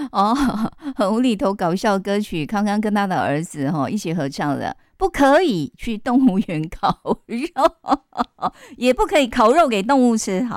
哦，无厘头搞笑歌曲，康康跟他的儿子一起合唱的，不可以去动物园烤肉，也不可以烤肉给动物吃。好。